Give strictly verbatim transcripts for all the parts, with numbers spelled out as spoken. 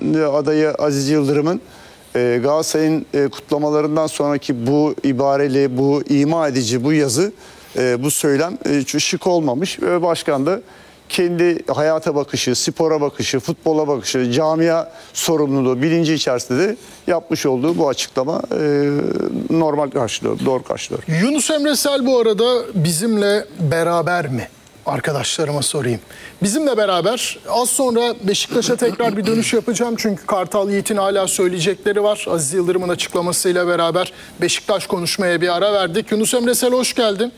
adayı Aziz Yıldırım'ın e, Galatasaray'ın e, kutlamalarından sonraki bu ibareli, bu ima edici bu yazı, e, bu söylem e, şık olmamış. Ve başkan da kendi hayata bakışı, spora bakışı, futbola bakışı, camia sorumluluğu, bilinci içerisinde de yapmış olduğu bu açıklama e, normal karşılıyor, doğru karşılıyor. Yunus Emre Sel bu arada bizimle beraber mi? Arkadaşlarıma sorayım. Bizimle beraber. Az sonra Beşiktaş'a tekrar bir dönüş yapacağım. Çünkü Kartal Yiğit'in hala söyleyecekleri var. Aziz Yıldırım'ın açıklamasıyla beraber Beşiktaş konuşmaya bir ara verdik. Yunus Emre Sel, hoş geldin.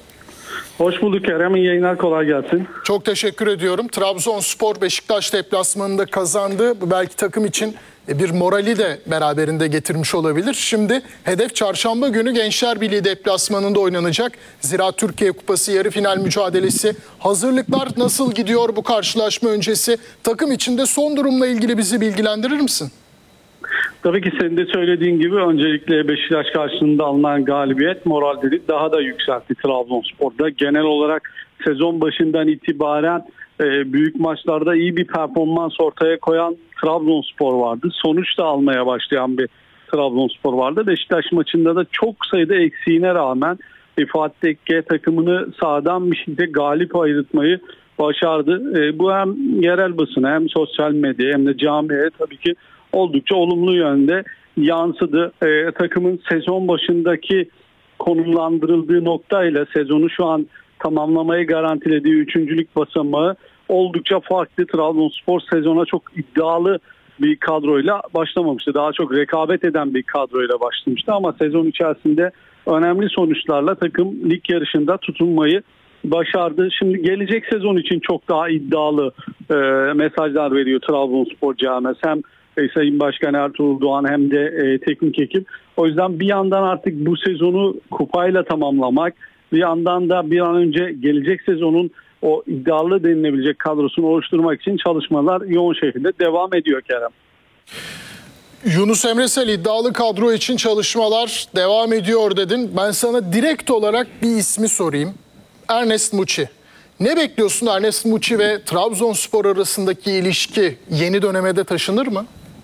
Hoş bulduk Kerem. İyi yayınlar, kolay gelsin. Çok teşekkür ediyorum. Trabzonspor Beşiktaş deplasmanında kazandı. Bu belki takım için bir morali de beraberinde getirmiş olabilir. Şimdi hedef çarşamba günü Gençler Birliği deplasmanında oynanacak. Zira Türkiye Kupası yarı final mücadelesi. Hazırlıklar nasıl gidiyor bu karşılaşma öncesi? Takım içinde son durumla ilgili bizi bilgilendirir misin? Tabii ki senin de söylediğin gibi öncelikle Beşiktaş karşısında alınan galibiyet moralleri daha da yükseltti Trabzonspor'da. Genel olarak sezon başından itibaren e, büyük maçlarda iyi bir performans ortaya koyan Trabzonspor vardı. Sonuç da almaya başlayan bir Trabzonspor vardı. Beşiktaş maçında da çok sayıda eksiğine rağmen e, Fatih Tekke takımını sağdan bir şekilde galip ayırtmayı başardı. E, bu hem yerel basına hem sosyal medyaya hem de camiye tabii ki oldukça olumlu yönde yansıdı. E, takımın sezon başındaki konumlandırıldığı noktayla sezonu şu an tamamlamayı garantilediği üçüncülük basamağı oldukça farklı. Trabzonspor sezona çok iddialı bir kadroyla başlamamıştı. Daha çok rekabet eden bir kadroyla başlamıştı ama sezon içerisinde önemli sonuçlarla takım lig yarışında tutunmayı başardı. Şimdi gelecek sezon için çok daha iddialı e, mesajlar veriyor Trabzonspor camiası. Hem e, Sayın Başkan Ertuğrul Doğan hem de e, teknik ekip. O yüzden bir yandan artık bu sezonu kupayla tamamlamak, bir yandan da bir an önce gelecek sezonun o iddialı denilebilecek kadrosunu oluşturmak için çalışmalar yoğun şekilde devam ediyor Kerem. Yunus Emre Sel, iddialı kadro için çalışmalar devam ediyor dedin. Ben sana direkt olarak bir ismi sorayım. Ernest Muçi. Ne bekliyorsun? Ernest Muçi ve Trabzonspor arasındaki ilişki yeni döneme de taşınır mı?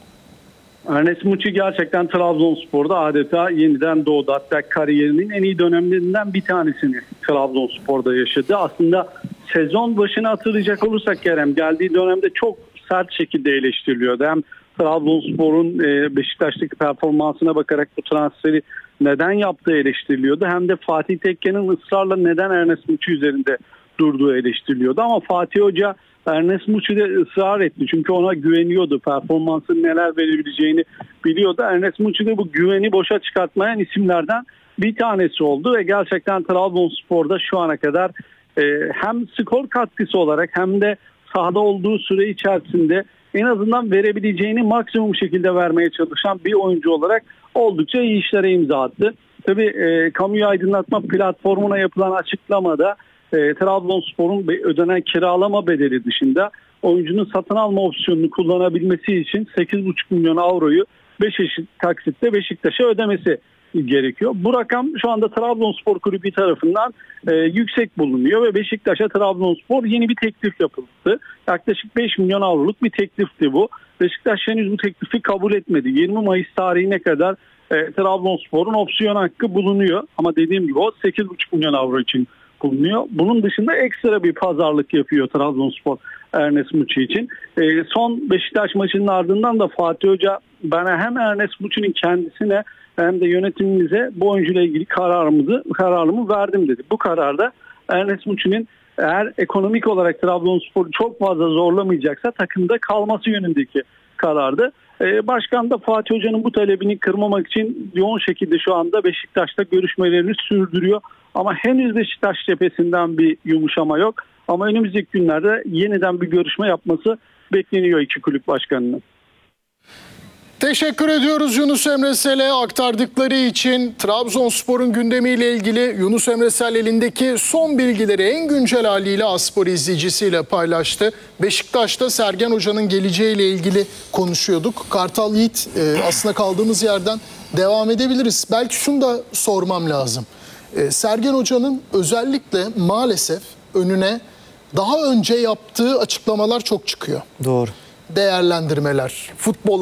Ernest Muçi gerçekten Trabzonspor'da adeta yeniden doğdu. Hatta kariyerinin en iyi dönemlerinden bir tanesini Trabzonspor'da yaşadı. Aslında sezon başını hatırlayacak olursak Kerem, geldiği dönemde çok sert şekilde eleştiriliyordu. Hem Trabzonspor'un Beşiktaş'taki performansına bakarak bu transferi neden yaptığı eleştiriliyordu. Hem de Fatih Tekke'nin ısrarla neden Ernest Muçi üzerinde durduğu eleştiriliyordu. Ama Fatih Hoca Ernest Muçi'de ısrar etti. Çünkü ona güveniyordu. Performansın neler verebileceğini biliyordu. Ernest Muçi de bu güveni boşa çıkartmayan isimlerden bir tanesi oldu. Ve gerçekten Trabzonspor'da şu ana kadar e, hem skor katkısı olarak hem de sahada olduğu süre içerisinde en azından verebileceğini maksimum şekilde vermeye çalışan bir oyuncu olarak oldukça iyi işlere imza attı. Tabii e, kamuyu aydınlatma platformuna yapılan açıklamada e, Trabzonspor'un ödenen kiralama bedeli dışında oyuncunun satın alma opsiyonunu kullanabilmesi için sekiz buçuk milyon avroyu beş eşit taksitte Beşiktaş'a ödemesi gerekiyor. Bu rakam şu anda Trabzonspor Kulübü tarafından e, yüksek bulunuyor ve Beşiktaş'a Trabzonspor yeni bir teklif yapıldı. Yaklaşık beş milyon avroluk bir teklifti bu. Beşiktaş henüz bu teklifi kabul etmedi. yirmi Mayıs tarihine kadar e, Trabzonspor'un opsiyon hakkı bulunuyor. Ama dediğim gibi o sekiz buçuk milyon avro için bulunuyor. Bunun dışında ekstra bir pazarlık yapıyor Trabzonspor Ernest Muçi için. E, son Beşiktaş maçının ardından da Fatih Hoca bana hem Ernest Muçi'nin kendisine hem de yönetimimize bu oyuncuyla ilgili kararımızı kararımı verdim dedi. Bu kararda Ernest Muçi'nin eğer ekonomik olarak Trabzonspor'u çok fazla zorlamayacaksa takımda kalması yönündeki karardı. Ee, Başkan da Fatih Hoca'nın bu talebini kırmamak için yoğun şekilde şu anda Beşiktaş'ta görüşmelerini sürdürüyor. Ama henüz Beşiktaş cephesinden bir yumuşama yok. Ama önümüzdeki günlerde yeniden bir görüşme yapması bekleniyor iki kulüp başkanının. Teşekkür ediyoruz Yunus Emre Sel'e aktardıkları için. Trabzonspor'un gündemiyle ilgili Yunus Emre Sel elindeki son bilgileri en güncel haliyle Aspor izleyicisiyle paylaştı. Beşiktaş'ta Sergen Hoca'nın geleceğiyle ilgili konuşuyorduk. Kartal Yiğit, e, aslında kaldığımız yerden devam edebiliriz. Belki şunu da sormam lazım. E, Sergen Hoca'nın özellikle maalesef önüne daha önce yaptığı açıklamalar çok çıkıyor. Doğru. Değerlendirmeler, futbol